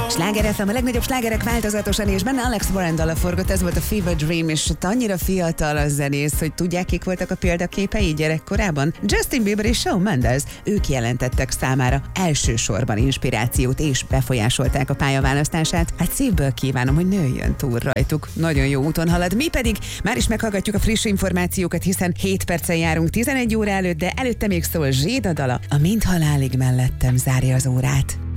Sláger FM, a legnagyobb slágerek változatosan, és benne Alex Warren dala forgott, ez volt a Fever Dream, és annyira fiatal a zenész, hogy tudják, kik voltak a példaképei gyerekkorában? Justin Bieber és Shawn Mendes. Ők jelentettek számára elsősorban inspirációt, és befolyásolták a pályaválasztását. Hát szívből kívánom, hogy nőjön túl rajtuk. Nagyon jó úton halad, mi pedig már is meghallgatjuk a friss információkat, hiszen 7 perccel járunk 11 óra előtt, de előtte még szól Zséda dala, a Mind halálig mellettem zárja az órát.